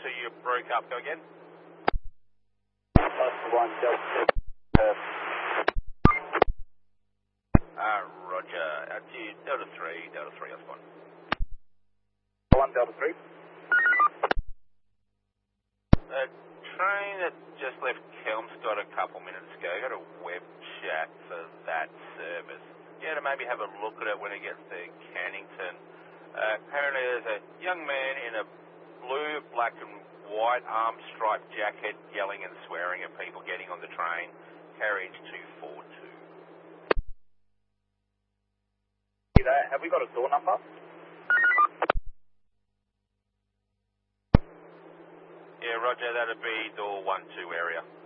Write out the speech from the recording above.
you broke up. Go again. One Delta 3. Roger. Out to Delta 3. Delta 3, that's fine. 1 Delta 3. Train that just left Kelmscott a couple minutes ago. Got a web chat for that service. Yeah, to maybe have a look at it when it gets to Cannington. Apparently there's a young man in a blue, black and white arm striped jacket yelling and swearing at people getting on the train. Carriage 242. Have we got a door number? Yeah, Roger, that'd be door 12 area.